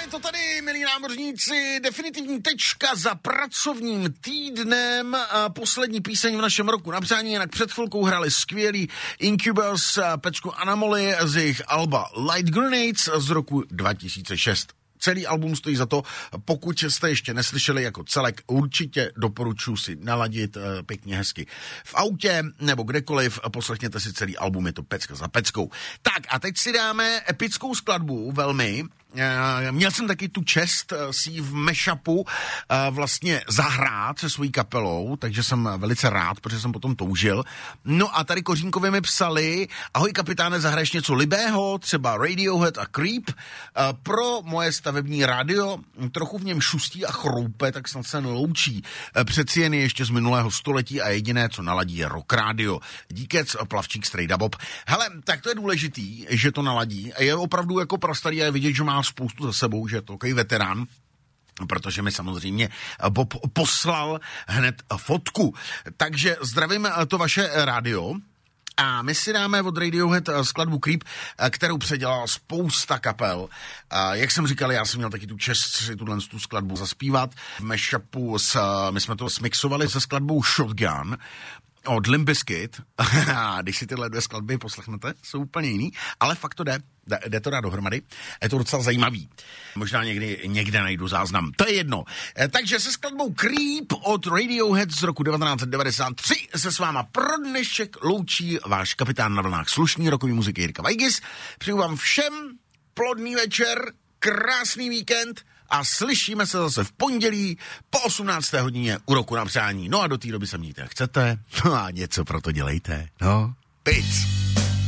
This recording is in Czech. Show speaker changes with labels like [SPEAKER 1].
[SPEAKER 1] to tady, milí námořníci, definitivní tečka za pracovním týdnem. Poslední píseň v našem roku na přání, jinak před chvilkou hrali skvělý Incubus, pecku Anomaly z jejich alba Light Grenades z roku 2006. Celý album stojí za to, pokud jste ještě neslyšeli jako celek, určitě doporučuji si naladit pěkně hezky v autě nebo kdekoliv, poslechněte si celý album, je to pecka za peckou. Tak a teď si dáme epickou skladbu, velmi. Měl jsem taky tu čest si ji v mashupu vlastně zahrát se svojí kapelou, takže jsem velice rád, protože jsem potom toužil. No a tady Kořínkovi mi psali, ahoj kapitáne, zahraješ něco libého, třeba Radiohead a Creep, pro moje stavební rádio, trochu v něm šustí a chroupe, tak snad se neloučí. Přeci jen je ještě z minulého století a jediné, co naladí, je rock rádio. Díkec, plavčík Strejda Bob. Hele, tak to je důležitý, že to naladí. Je opravdu jako prastarý a je vidět, že má spoustu za sebou, že je to takový veterán, protože mi samozřejmě Bob poslal hned fotku. Takže zdravím to vaše rádio. A my si dáme od Radiohead skladbu Creep, kterou předělala spousta kapel. Jak jsem říkal, já jsem měl taky tu čest si tuhle skladbu zaspívat. V mashupu my jsme to smixovali se skladbou Shotgun od Limp Bizkit. Když si tyhle dvě skladby poslechnete, jsou úplně jiný, ale fakt to jde to dát dohromady. Je to docela zajímavý. Možná někde najdu záznam. To je jedno. Takže se skladbou Creep od Radiohead z roku 1993 se s váma pro dnešek loučí váš kapitán na vlnách slušný rokový muziky Jirka Vajgis. Přeju vám všem plodný večer, krásný víkend a slyšíme se zase v pondělí po 18. hodině u roku na přání. No a do té doby se mějte jak chcete. No a něco pro to dělejte. No, pic.